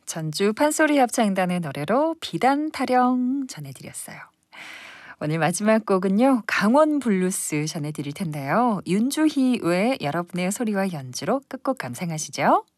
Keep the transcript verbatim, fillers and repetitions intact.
전주 판소리 합창단의 노래로 비단 타령 전해드렸어요. 오늘 마지막 곡은요. 강원 블루스 전해드릴 텐데요. 윤주희 외 여러분의 소리와 연주로 끝곡 감상하시죠.